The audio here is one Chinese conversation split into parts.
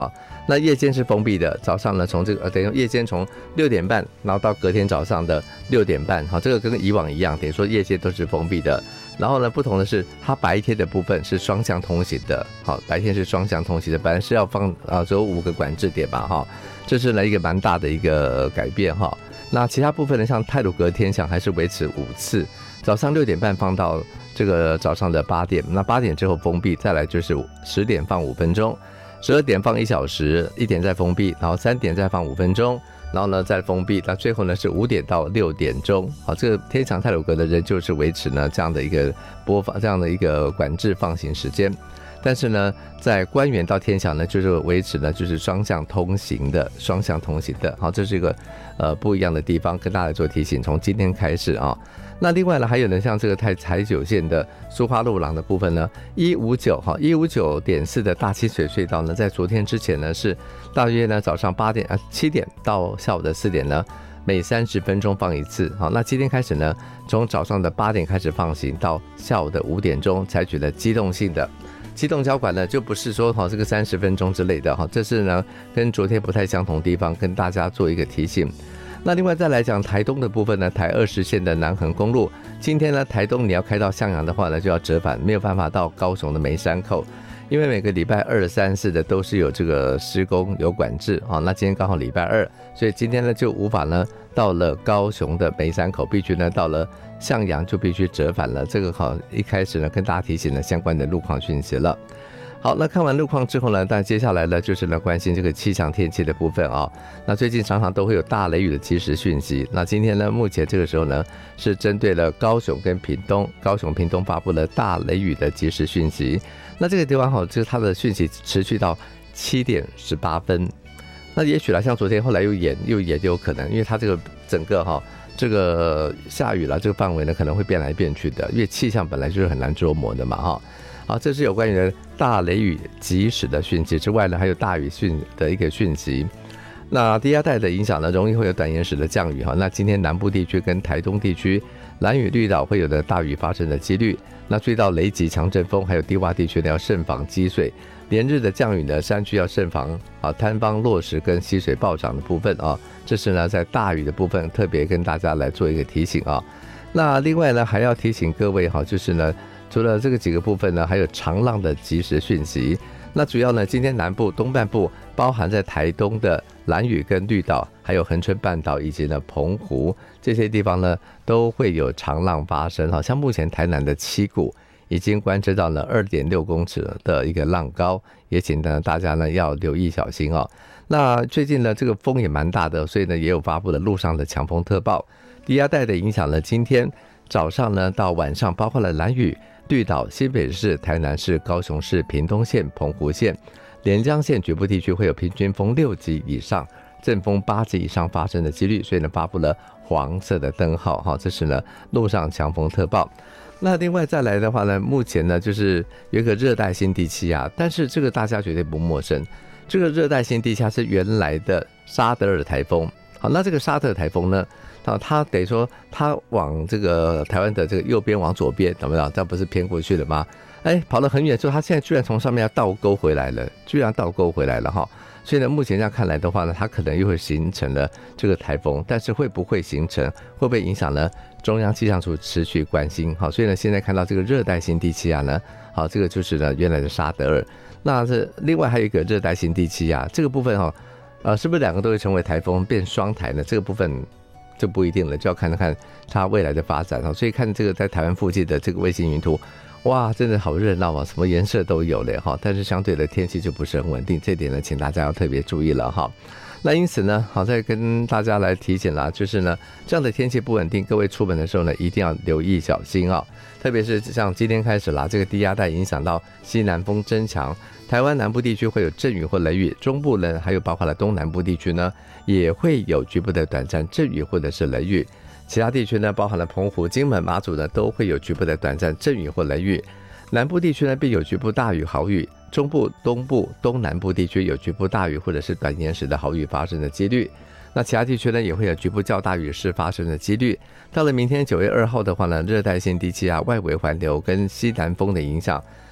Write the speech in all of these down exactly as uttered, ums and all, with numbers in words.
啊，那夜间是封闭的，早上呢从这个呃等于夜间从六点半，然后到隔天早上的六点半，好，这个跟以往一样，等于说夜间都是封闭的。然后呢，不同的是，它白天的部分是双向通行的，好，白天是双向通行的，本来是要放啊只有五个管制点嘛，哈，这是呢一个蛮大的一个改变哈。那其他部分呢，像太鲁阁天祥还是维持五次，早上六点半放到这个早上的八点，那八点之后封闭，再来就是十点放五分钟。十二点放一小时，一点再封闭，然后三点再放五分钟，然后呢再封闭，那最后呢是五点到六点钟。好，这个天祥太鲁阁的人就是维持呢这样的一个播放，这样的一个管制放行时间。但是呢，在官员到天祥呢，就是维持呢就是双向通行的，双向通行的。好，这是一个呃不一样的地方，跟大家做提醒。从今天开始啊。那另外呢，还有呢，像这个台台九线的苏花路廊的部分呢，一五九哈一五九点四的大清水隧道呢，在昨天之前呢是大约呢早上八点啊七点到下午的四点呢，每三十分钟放一次。好，那今天开始呢，从早上的八点开始放行，到下午的五点钟，采取了机动性的。机动交管呢，就不是说哈这个三十分钟之类的哈，这是呢跟昨天不太相同的地方，跟大家做一个提醒。那另外再来讲台东的部分呢，台二十线的南横公路，今天呢台东你要开到向阳的话呢，就要折返，没有办法到高雄的梅山口，因为每个礼拜二、三、四的都是有这个施工有管制啊。那今天刚好礼拜二，所以今天呢就无法呢到了高雄的梅山口，必须呢到了向阳就必须折返了。这个好一开始呢跟大家提醒了相关的路况讯息了。好，那看完路况之后呢，但接下来呢就是呢关心这个气象天气的部分啊、哦。那最近常常都会有大雷雨的即时讯息。那今天呢，目前这个时候呢是针对了高雄跟屏东，高雄、屏东发布了大雷雨的即时讯息。那这个地方哈，就是它的讯息持续到七点十八分。那也许啦，像昨天后来又延又延就有可能，因为它这个整个哈这个下雨啦，这个范围呢可能会变来变去的，因为气象本来就是很难捉摸的嘛哈。好，这是有关于大雷雨即时的讯息之外呢，还有大雨讯的一个讯息。那低压带的影响呢，容易会有短延时的降雨哈。那今天南部地区跟台东地区、兰屿、绿岛会有的大雨发生的几率。那注意到雷击、强阵风，还有低洼地区呢要慎防积水。连日的降雨呢，山区要慎防啊坍方落石跟溪水暴涨的部分啊。这是呢在大雨的部分特别跟大家来做一个提醒啊。那另外呢还要提醒各位哈，就是呢。除了这个几个部分呢，还有长浪的即时讯息。那主要呢，今天南部、东半部，包含在台东的兰屿跟绿岛，还有恒春半岛以及呢澎湖这些地方呢，都会有长浪发生。好像目前台南的七股已经观测到了二点六公尺的一个浪高，也请呢大家呢要留意小心哦。那最近呢，这个风也蛮大的，所以呢也有发布了路上的强风特报。低压带的影响呢，今天早上呢到晚上，包括了兰屿、绿岛、新北市、台南市、高雄市、屏东县、澎湖县、连江县局部地区会有平均风六级以上、阵风八级以上发生的几率，所以呢发布了黄色的灯号哈，这是呢路上强风特报。那另外再来的话呢，目前呢就是有一个热带性低气压，但是这个大家绝对不陌生，这个热带性低气压是原来的沙德尔台风。好，那这个沙德尔台风呢？啊，它等于说它往这个台湾的这个右边往左边，懂不懂？这不是偏过去了吗？哎，跑了很远之后，它现在居然从上面要倒钩回来了，居然倒钩回来了哈。所以呢，目前这样看来的话呢，它可能又会形成了这个台风，但是会不会形成，会不会影响呢？中央气象署持续关心。好，所以呢，现在看到这个热带性低气压呢，好，这个就是呢原来的沙德尔。那是另外还有一个热带性低气压，这个部分哈，呃，是不是两个都会成为台风变双台呢？这个部分就不一定了，就要看看它未来的发展。所以看这个在台湾附近的这个卫星云图，哇，真的好热闹啊，什么颜色都有嘞哈。但是相对的天气就不是很稳定，这点呢，请大家要特别注意了哈。那因此呢，好，再跟大家来提醒啦，就是呢，这样的天气不稳定，各位出门的时候呢，一定要留意小心啊。特别是像今天开始啦，这个低压带影响到西南风增强，台湾南部地区会有阵雨或雷雨，中部呢，还有包括了东南部地区呢，也会有局部的短暂阵雨或者是雷雨。其他地区呢，包含了澎湖、金门、马祖呢，都会有局部的短暂阵雨或雷雨。南部地区呢，必有局部大雨豪雨，中部、东部、东南部地区有局部大雨或者是短延时的豪雨发生的几率。那其他地区呢，也会有局部较大雨势发生的几率。到了明天九月二号的话呢，热带性低气压外围环流跟西南风的影响，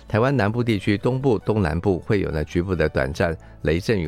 台湾南部地区、东部、东南部会有呢局部的短暂雷阵雨